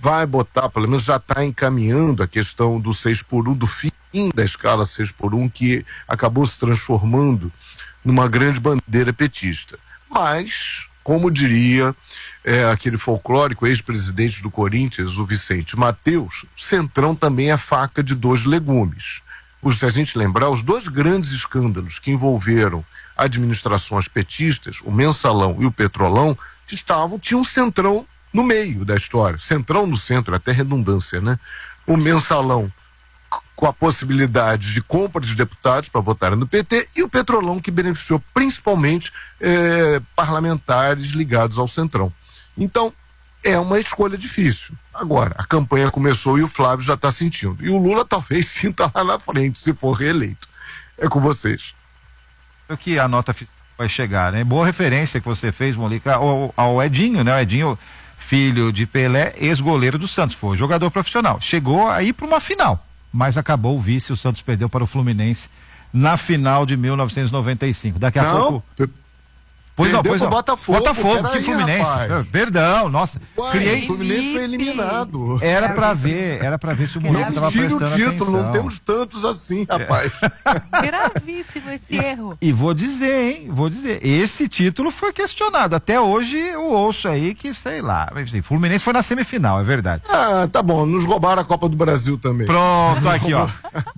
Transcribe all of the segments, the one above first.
vai botar, pelo menos já está encaminhando a questão do 6x1, do fim da escala 6x1, que acabou se transformando numa grande bandeira petista. Mas, como diria aquele folclórico ex-presidente do Corinthians, o Vicente Mateus, Centrão também é faca de dois legumes. Se a gente lembrar, os dois grandes escândalos que envolveram administrações petistas, o Mensalão e o Petrolão, tinham um Centrão no meio da história. Centrão no centro, até redundância, né? O Mensalão com a possibilidade de compra de deputados para votarem no PT e o Petrolão que beneficiou principalmente parlamentares ligados ao Centrão. Então, é uma escolha difícil. Agora, a campanha começou e o Flávio já está sentindo. E o Lula talvez sinta lá na frente, se for reeleito. É com vocês. O que a nota vai chegar, né? Boa referência que você fez, Molica, ao Edinho, né? O Edinho, filho de Pelé, ex-goleiro do Santos, foi jogador profissional. Chegou aí para uma final, mas acabou o vice, o Santos perdeu para o Fluminense na final de 1995. Daqui a pouco... Pois não, Botafogo, que Fluminense. Perdão, nossa. O Fluminense foi eliminado. Era pra ver se o Molica estava prestando atenção. Tira o título, não temos tantos assim, rapaz. Gravíssimo esse erro. E vou dizer, esse título foi questionado. Até hoje eu ouço aí que, sei lá, Fluminense foi na semifinal, é verdade. Ah, tá bom, nos roubaram a Copa do Brasil também. Pronto, aqui ó.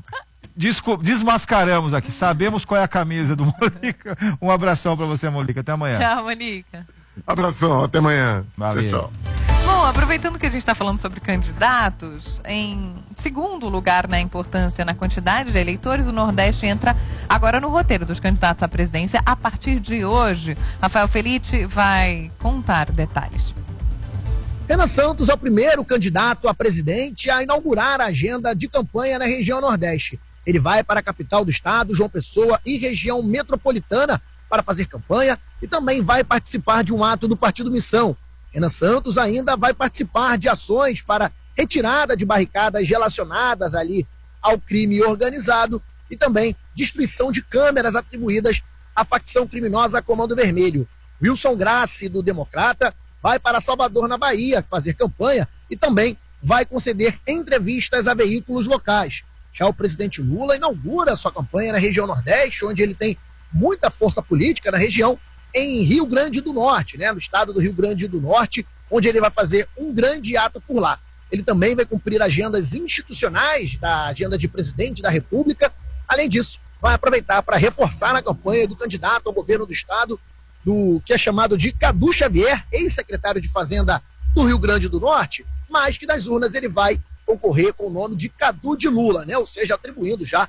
Desmascaramos aqui, sabemos qual é a camisa do Molica. Um abração pra você, Molica, até amanhã. Tchau, Molica. Abração, até amanhã. Valeu. Tchau. Bom, aproveitando que a gente está falando sobre candidatos, em segundo lugar na importância na quantidade de eleitores, o Nordeste entra agora no roteiro dos candidatos à presidência a partir de hoje. Rafael Felitti vai contar detalhes. Renan Santos é o primeiro candidato a presidente a inaugurar a agenda de campanha na região Nordeste. Ele vai para a capital do estado, João Pessoa, e região metropolitana para fazer campanha e também vai participar de um ato do Partido Missão. Renan Santos ainda vai participar de ações para retirada de barricadas relacionadas ali ao crime organizado e também destruição de câmeras atribuídas à facção criminosa Comando Vermelho. Wilson Grassi, do Democrata, vai para Salvador, na Bahia, fazer campanha e também vai conceder entrevistas a veículos locais. Já o presidente Lula inaugura sua campanha na região Nordeste, onde ele tem muita força política na região, em Rio Grande do Norte, né, no estado do Rio Grande do Norte, onde ele vai fazer um grande ato por lá. Ele também vai cumprir agendas institucionais da agenda de presidente da República. Além disso, vai aproveitar para reforçar na campanha do candidato ao governo do estado, do que é chamado de Cadu Xavier, ex-secretário de Fazenda do Rio Grande do Norte, mas que nas urnas ele vai concorrer com o nome de Cadu de Lula, né? Ou seja, atribuindo já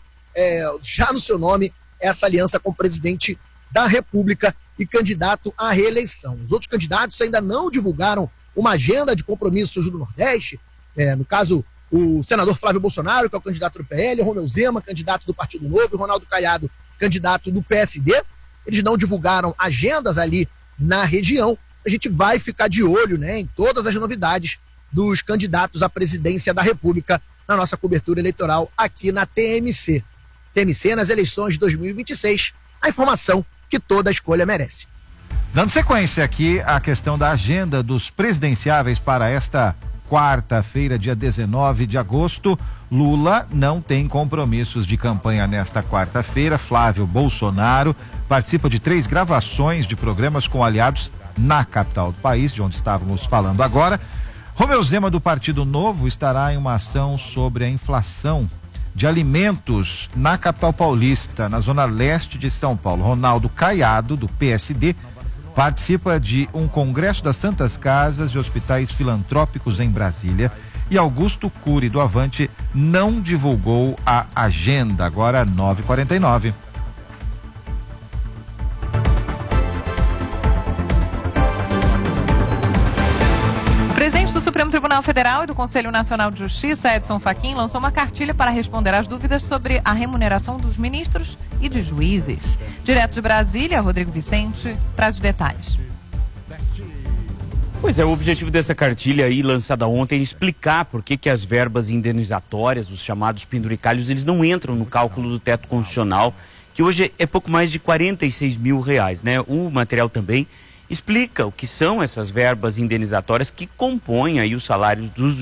no seu nome essa aliança com o presidente da República e candidato à reeleição. Os outros candidatos ainda não divulgaram uma agenda de compromissos do Nordeste, no caso o senador Flávio Bolsonaro, que é o candidato do PL, Romeu Zema, candidato do Partido Novo, e Ronaldo Caiado, candidato do PSD. Eles não divulgaram agendas ali na região. A gente vai ficar de olho, né, em todas as novidades dos candidatos à presidência da República na nossa cobertura eleitoral aqui na TMC. TMC nas eleições de 2026, a informação que toda escolha merece. Dando sequência aqui à questão da agenda dos presidenciáveis para esta quarta-feira, dia 19 de agosto, Lula não tem compromissos de campanha nesta quarta-feira. Flávio Bolsonaro participa de 3 gravações de programas com aliados na capital do país, de onde estávamos falando agora. Romeu Zema, do Partido Novo, estará em uma ação sobre a inflação de alimentos na capital paulista, na zona leste de São Paulo. Ronaldo Caiado, do PSD, participa de um congresso das Santas Casas e Hospitais Filantrópicos em Brasília. E Augusto Cury, do Avante, não divulgou a agenda. Agora 9h49. O presidente do Supremo Tribunal Federal e do Conselho Nacional de Justiça, Edson Fachin, lançou uma cartilha para responder às dúvidas sobre a remuneração dos ministros e de juízes. Direto de Brasília, Rodrigo Vicente traz detalhes. Pois é, o objetivo dessa cartilha aí, lançada ontem, é explicar por que as verbas indenizatórias, os chamados penduricalhos, eles não entram no cálculo do teto constitucional, que hoje é pouco mais de R$46 mil, né? O material também explica o que são essas verbas indenizatórias que compõem aí os salários dos